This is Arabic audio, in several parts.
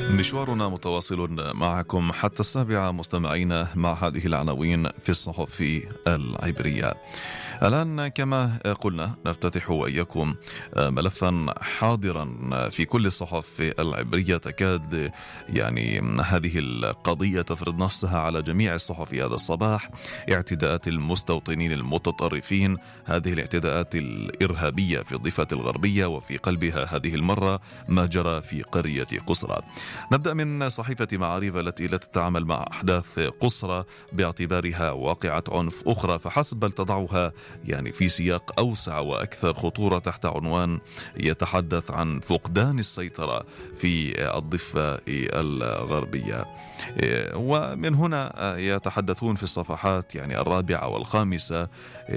مشوارنا متواصل معكم حتى 7 مستمعين مع هذه العناوين في الصحف العبرية. الآن كما قلنا نفتتح وإياكم ملفا حاضرا في كل الصحف العبرية. تكاد هذه القضية تفرض نفسها على جميع الصحف هذا الصباح. اعتداءات المستوطنين المتطرفين، هذه الاعتداءات الإرهابية في الضفة الغربية، وفي قلبها هذه المرة ما جرى في قرية قصرى. نبدأ من صحيفة معاريف التي لا تتعامل مع أحداث قصرى باعتبارها واقعة عنف أخرى فحسب، بل تضعها في سياق أوسع وأكثر خطورة تحت عنوان يتحدث عن فقدان السيطرة في الضفة الغربية. ومن هنا يتحدثون في الصفحات 4 و5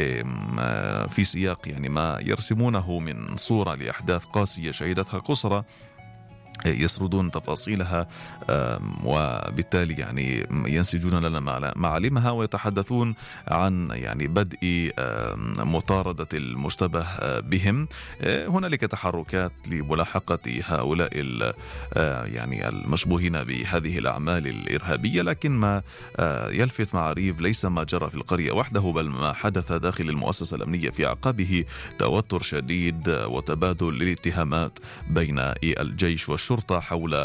في سياق ما يرسمونه من صورة لأحداث قاسية شهدتها قصرى، يسردون تفاصيلها وبالتالي ينسجون لنا معالمها، ويتحدثون عن بدء مطاردة المشتبه بهم. هنالك تحركات لملاحقة هؤلاء المشبوهين بهذه الأعمال الإرهابية، لكن ما يلفت معاريف ليس ما جرى في القرية وحده، بل ما حدث داخل المؤسسة الأمنية في أعقابه توتر شديد وتبادل للاتهامات بين الجيش والشرطة حول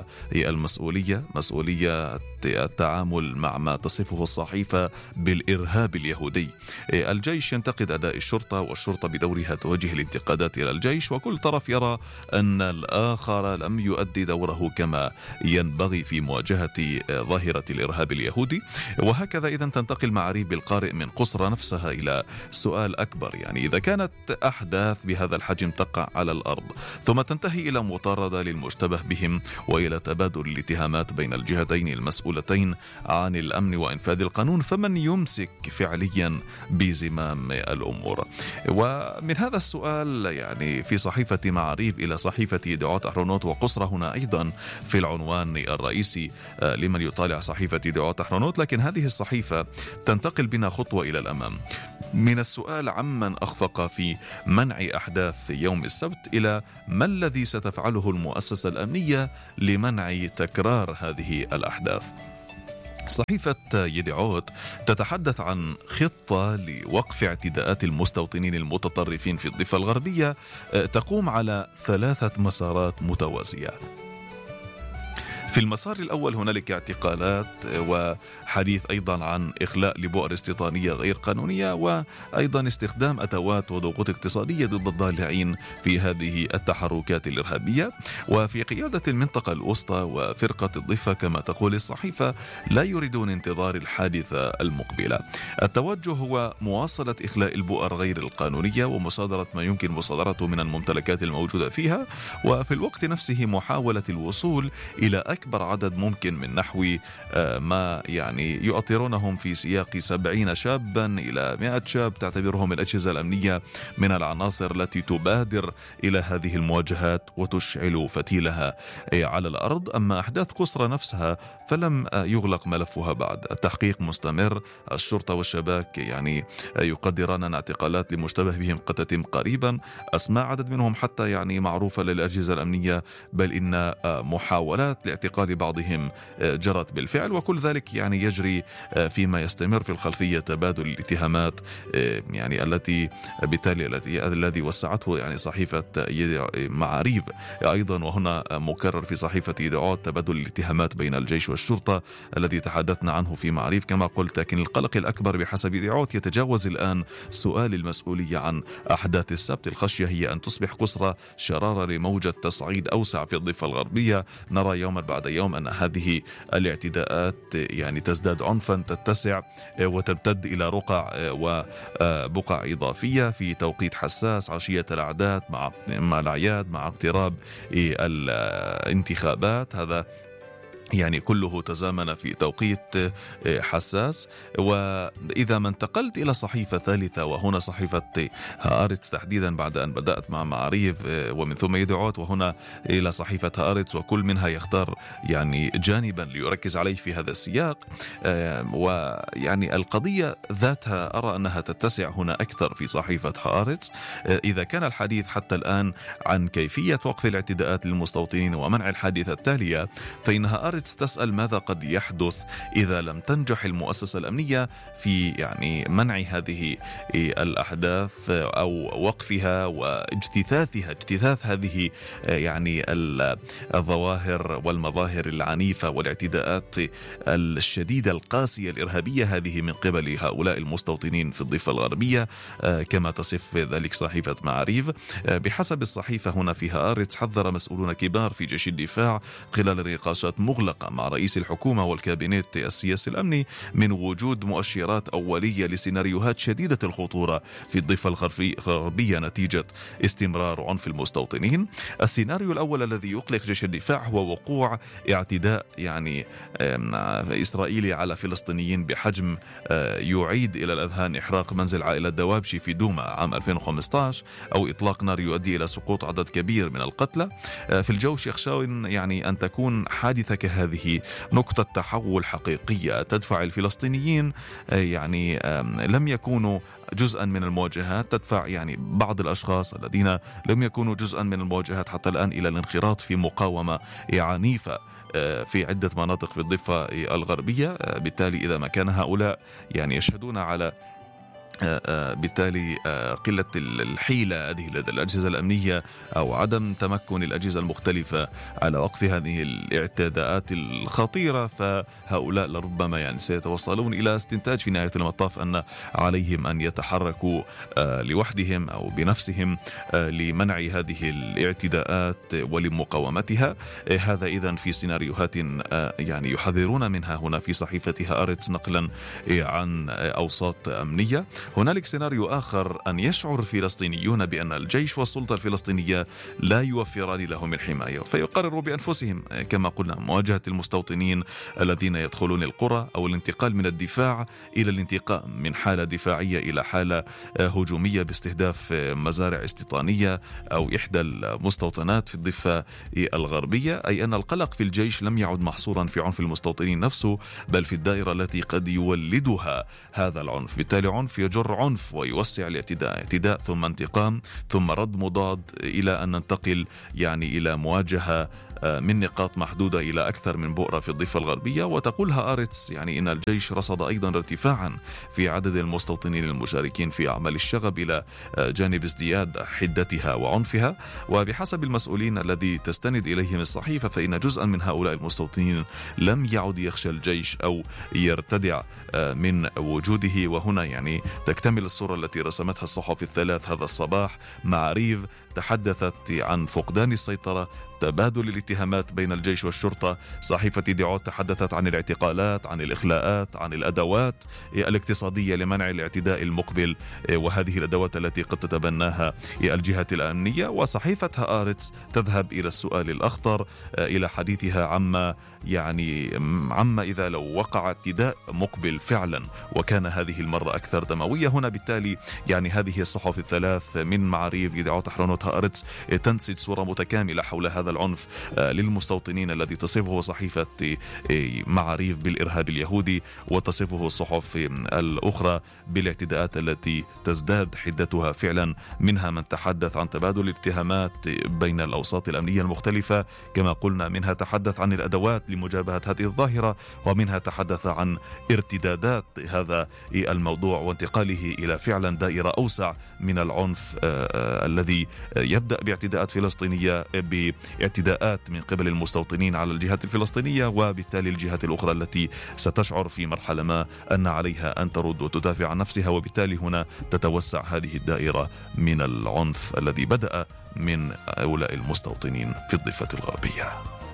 مسؤولية التعامل مع ما تصفه الصحيفة بالإرهاب اليهودي. الجيش ينتقد أداء الشرطة، والشرطة بدورها توجه الانتقادات إلى الجيش، وكل طرف يرى أن الآخر لم يؤدي دوره كما ينبغي في مواجهة ظاهرة الإرهاب اليهودي. وهكذا إذن تنتقل معاريف بالقارئ من قصرى نفسها إلى سؤال أكبر، إذا كانت أحداث بهذا الحجم تقع على الأرض ثم تنتهي إلى مطاردة للمشتبه بهم وإلى تبادل الاتهامات بين الجهتين المسؤولتين عن الأمن وإنفاذ القانون، فمن يمسك فعليا بزمام الأمور؟ ومن هذا السؤال في صحيفة معاريف إلى صحيفة يدعوت أحرونوت وقصرى هنا أيضا في العنوان الرئيسي لمن يطالع صحيفة يدعوت أحرونوت. لكن هذه الصحيفة تنتقل بنا خطوة إلى الأمام، من السؤال عمن أخفق في منع أحداث يوم السبت إلى ما الذي ستفعله المؤسسة الأمنية لمنع تكرار هذه الأحداث. صحيفة يدعوت تتحدث عن خطة لوقف اعتداءات المستوطنين المتطرفين في الضفة الغربية تقوم على 3 مسارات متوازية. في المسار الأول هنالك اعتقالات وحديث أيضا عن إخلاء لبؤر استيطانية غير قانونية، وأيضا استخدام أدوات وضغوط اقتصادية ضد الضالعين في هذه التحركات الإرهابية. وفي قيادة المنطقة الوسطى وفرقة الضفة كما تقول الصحيفة لا يريدون انتظار الحادثة المقبلة. التوجه هو مواصلة إخلاء البؤر غير القانونية ومصادرة ما يمكن مصادرته من الممتلكات الموجودة فيها، وفي الوقت نفسه محاولة الوصول إلى أكبر عدد ممكن من نحو ما يؤطرونهم في سياق 70 شابا إلى 100 شاب تعتبرهم الأجهزة الأمنية من العناصر التي تبادر إلى هذه المواجهات وتشعل فتيلها على الأرض. أما أحداث قصرى نفسها فلم يغلق ملفها بعد، التحقيق مستمر. الشرطة والشباك يقدران أن اعتقالات لمشتبه بهم قد تتم قريبا، أسماء عدد منهم حتى معروفة للأجهزة الأمنية، بل إن محاولات لاعتقال بعضهم جرت بالفعل، وكل ذلك يجري فيما يستمر في الخلفية تبادل الاتهامات التي بالتالي الذي وسعته صحيفة معاريف أيضا. وهنا مكرر في صحيفة يدعوت تبادل الاتهامات بين الجيش والشرطة الذي تحدثنا عنه في معاريف كما قلت، لكن القلق الأكبر بحسب يدعوت يتجاوز الآن سؤال المسؤولية عن أحداث السبت. الخشية هي أن تصبح قصرى شرارة لموجة تصعيد أوسع في الضفة الغربية. نرى يوما بعد يوم أن هذه الاعتداءات تزداد عنفا، تتسع وتمتد إلى رقع وبقع إضافية في توقيت حساس، عشية الأعداد مع الأعياد، مع اقتراب الانتخابات. هذا يعني كله تزامن في توقيت حساس. وإذا ما انتقلت إلى صحيفة ثالثة، وهنا صحيفة هآرتس تحديدا، بعد أن بدأت مع معاريف ومن ثم يدعوت، وهنا إلى صحيفة هآرتس، وكل منها يختار يعني جانبا ليركز عليه في هذا السياق. ويعني القضية ذاتها أرى أنها تتسع هنا أكثر في صحيفة هآرتس. إذا كان الحديث حتى الآن عن كيفية وقف الاعتداءات للمستوطنين ومنع الحادثة التالية، فإن هآرتس تسأل ماذا قد يحدث إذا لم تنجح المؤسسة الأمنية في يعني منع هذه الأحداث أو وقفها اجتثاث هذه يعني الظواهر والمظاهر العنيفة والاعتداءات الشديدة القاسية الإرهابية هذه من قبل هؤلاء المستوطنين في الضفة الغربية كما تصف ذلك صحيفة معاريف. بحسب الصحيفة هنا في هآرتس، حذر مسؤولون كبار في جيش الدفاع خلال نقاشات مغلقة مع رئيس الحكومة والكابينت السياسي الأمني من وجود مؤشرات أولية لسيناريوهات شديدة الخطورة في الضفة الغربية نتيجة استمرار عنف المستوطنين. السيناريو الأول الذي يقلق جيش الدفاع هو وقوع اعتداء يعني إسرائيلي على فلسطينيين بحجم يعيد إلى الأذهان إحراق منزل عائلة دوابشي في دوما عام 2015، أو إطلاق نار يؤدي إلى سقوط عدد كبير من القتلى. في الجوش يخشون يعني أن تكون حادثة كهذه نقطة تحول حقيقية تدفع الفلسطينيين يعني لم يكونوا جزءا من المواجهات، تدفع يعني بعض الأشخاص الذين لم يكونوا جزءا من المواجهات حتى الآن إلى الانخراط في مقاومة عنيفة في عدة مناطق في الضفة الغربية. بالتالي إذا ما كان هؤلاء يعني يشهدون على بالتالي قلة الحيلة هذه لدى الأجهزة الأمنية أو عدم تمكن الأجهزة المختلفة على وقف هذه الاعتداءات الخطيرة، فهؤلاء لربما يعني سيتوصلون إلى استنتاج في نهاية المطاف أن عليهم أن يتحركوا لوحدهم أو بنفسهم لمنع هذه الاعتداءات ولمقاومتها. هذا إذن في سيناريوهات يعني يحذرون منها هنا في صحيفة هآرتس نقلا عن أوساط أمنية. هنالك سيناريو آخر، أن يشعر الفلسطينيون بأن الجيش والسلطة الفلسطينية لا يوفران لهم الحماية، فيقرروا بأنفسهم كما قلنا مواجهة المستوطنين الذين يدخلون القرى، أو الانتقال من الدفاع إلى الانتقام، من حالة دفاعية إلى حالة هجومية باستهداف مزارع استيطانية أو إحدى المستوطنات في الضفة الغربية. أي أن القلق في الجيش لم يعد محصورا في عنف المستوطنين نفسه، بل في الدائرة التي قد يولدها هذا العنف. بالتالي عنف يجر عنف ويوسع الاعتداء، اعتداء ثم انتقام ثم رد مضاد، إلى أن ننتقل يعني إلى مواجهة من نقاط محدودة إلى أكثر من بؤرة في الضفة الغربية. وتقول هآرتس يعني إن الجيش رصد أيضا ارتفاعا في عدد المستوطنين المشاركين في أعمال الشغب إلى جانب ازدياد حدتها وعنفها. وبحسب المسؤولين الذي تستند إليهم الصحيفة، فإن جزءا من هؤلاء المستوطنين لم يعد يخشى الجيش أو يرتدع من وجوده. وهنا يعني تكتمل الصورة التي رسمتها الصحف الثلاث هذا الصباح. معاريف تحدثت عن فقدان السيطرة، تبادل الاتهامات بين الجيش والشرطة. صحيفة ديعوت تحدثت عن الاعتقالات، عن الإخلاءات، عن الأدوات الاقتصادية لمنع الاعتداء المقبل، وهذه الأدوات التي قد تتبناها الجهات الأمنية. وصحيفة هآرتس تذهب إلى السؤال الأخطر، إلى حديثها عما إذا لو وقع اعتداء مقبل فعلا وكان هذه المرة أكثر دموية. هنا بالتالي يعني هذه الصحف الثلاث من معاريف ديعوت حرونوت هآرتس تنسج صورة متكاملة حول هذا العنف للمستوطنين الذي تصفه صحيفة معاريف بالإرهاب اليهودي، وتصفه الصحف الأخرى بالاعتداءات التي تزداد حدتها فعلا. منها من تحدث عن تبادل الاتهامات بين الأوساط الأمنية المختلفة كما قلنا، منها تحدث عن الأدوات لمجابهة هذه الظاهرة، ومنها تحدث عن ارتدادات هذا الموضوع وانتقاله إلى فعلا دائرة أوسع من العنف الذي يبدأ باعتداءات فلسطينية، باعتداءات من قبل المستوطنين على الجهات الفلسطينية، وبالتالي الجهات الأخرى التي ستشعر في مرحلة ما أن عليها أن ترد وتدافع عن نفسها. وبالتالي هنا تتوسع هذه الدائرة من العنف الذي بدأ من هؤلاء المستوطنين في الضفة الغربية.